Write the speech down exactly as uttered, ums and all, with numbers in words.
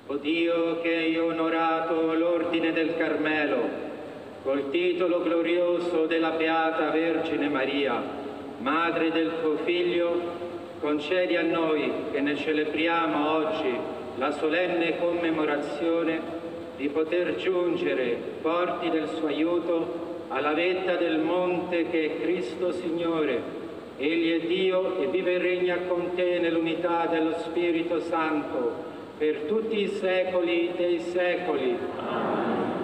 O Dio che hai onorato l'ordine del Carmelo col titolo glorioso della Beata Vergine Maria, Madre del tuo Figlio, concedi a noi che ne celebriamo oggi la solenne commemorazione di poter giungere, forti del suo aiuto, alla vetta del monte che è Cristo Signore. Egli è Dio e vive e regna con te nell'unità dello Spirito Santo, per tutti i secoli dei secoli. Amen.